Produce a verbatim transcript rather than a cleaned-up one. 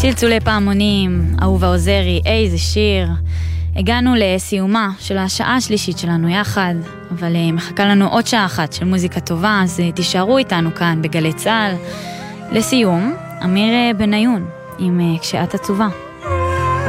צלצולי פעמונים, אהובה עוזרי, איזה שיר. הגענו לסיומה של השעה השלישית שלנו יחד, אבל מחכה לנו עוד שעה אחת של מוזיקה טובה, אז תישארו איתנו כאן בגלי צהל. לסיום, אמיר בניון עם כשאת עצובה.